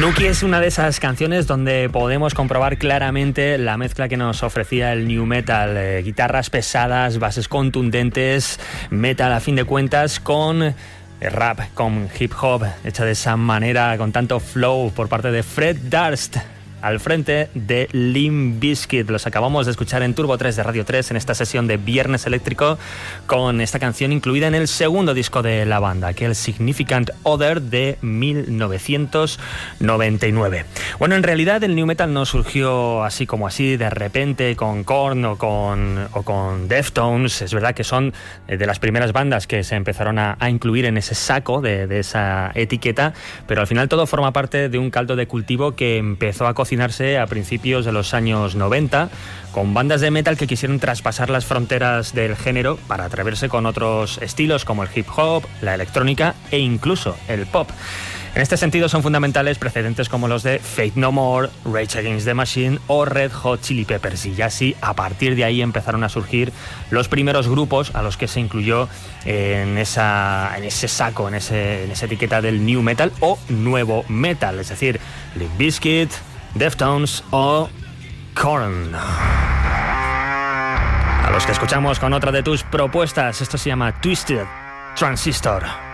Nuki es una de esas canciones donde podemos comprobar claramente la mezcla que nos ofrecía el new metal, guitarras pesadas, bases contundentes, metal a fin de cuentas con rap, con hip hop, hecha de esa manera, con tanto flow por parte de Fred Durst, al frente de Limp Bizkit. Los acabamos de escuchar en Turbo 3 de Radio 3 en esta sesión de Viernes Eléctrico, con esta canción incluida en el segundo disco de la banda, que es el Significant Other de 1999. Bueno, en realidad el new metal no surgió así como así de repente con Korn o con Deftones. Es verdad que son de las primeras bandas que se empezaron a incluir en ese saco de esa etiqueta, pero al final todo forma parte de un caldo de cultivo que empezó a cocinarse a principios de los años 90, con bandas de metal que quisieron traspasar las fronteras del género para atreverse con otros estilos como el hip hop, la electrónica e incluso el pop. En este sentido son fundamentales precedentes como los de Faith No More, Rage Against the Machine o Red Hot Chili Peppers, y ya así a partir de ahí empezaron a surgir los primeros grupos a los que se incluyó en ese saco, en esa etiqueta del new metal o nuevo metal, es decir, Limp Bizkit, Deftones o Korn. A los que escuchamos con otra de tus propuestas. Esto se llama Twisted Transistor.